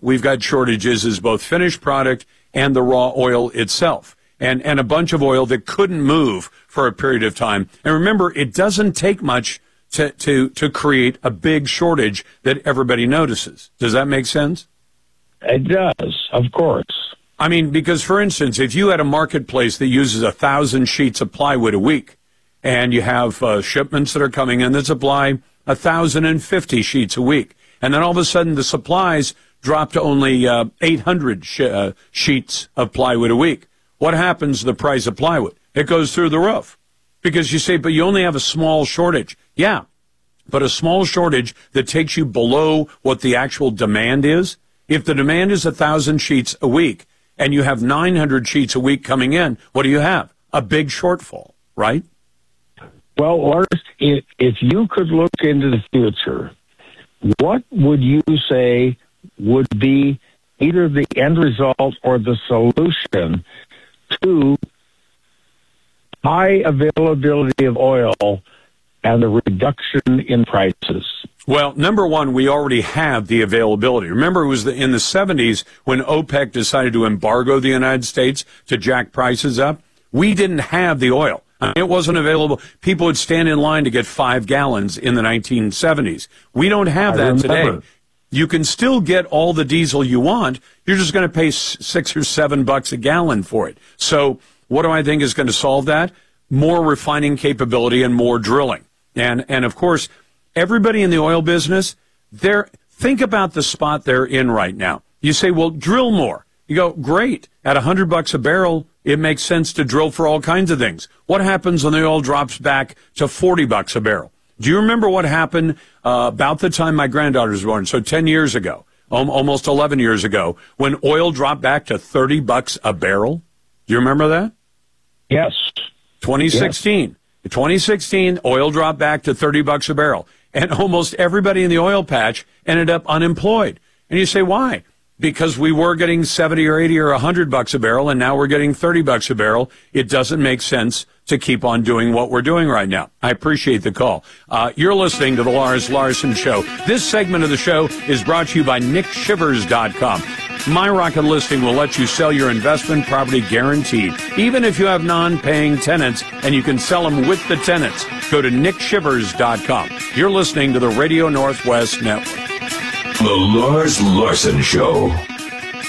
we've got shortages is both finished product and the raw oil itself. And a bunch of oil that couldn't move for a period of time. And remember, it doesn't take much to create a big shortage that everybody notices. Does that make sense? It does, of course. I mean, because, for instance, if you had a marketplace that uses 1,000 sheets of plywood a week, and you have shipments that are coming in that supply 1,050 sheets a week, and then all of a sudden the supplies drop to only 800 sheets of plywood a week, what happens to the price of plywood? It goes through the roof. Because you say, but you only have a small shortage. Yeah, but a small shortage that takes you below what the actual demand is. If the demand is 1,000 sheets a week and you have 900 sheets a week coming in, what do you have? A big shortfall, right? Well, Lars, if you could look into the future, what would you say would be either the end result or the solution to high availability of oil and the reduction in prices? Well, number one, we already have the availability. Remember, it was in the 70s when OPEC decided to embargo the United States to jack prices up. We didn't have the oil. I mean, it wasn't available. People would stand in line to get 5 gallons in the 1970s. We don't have that today. You can still get all the diesel you want. You're just going to pay $6 or $7 a gallon for it. So what do I think is going to solve that? More refining capability and more drilling. And of course, everybody in the oil business, think about the spot they're in right now. You say, well, drill more. You go, great. At $100 a barrel, it makes sense to drill for all kinds of things. What happens when the oil drops back to $40 a barrel? Do you remember what happened about the time my granddaughter was born? So 10 years ago, almost 11 years ago, when oil dropped back to $30 a barrel. Do you remember that? Yes. 2016. Yes. 2016, oil dropped back to $30 a barrel. And almost everybody in the oil patch ended up unemployed. And you say, why? Because we were getting 70 or 80 or $100 a barrel, and now we're getting $30 a barrel. It doesn't make sense to keep on doing what we're doing right now. I appreciate the call. You're listening to the Lars Larson Show. This segment of the show is brought to you by NickShivers.com. My Rocket listing will let you sell your investment property guaranteed, even if you have non-paying tenants, and you can sell them with the tenants. Go to NickShivers.com. You're listening to the Radio Northwest Network. The Lars Larson Show.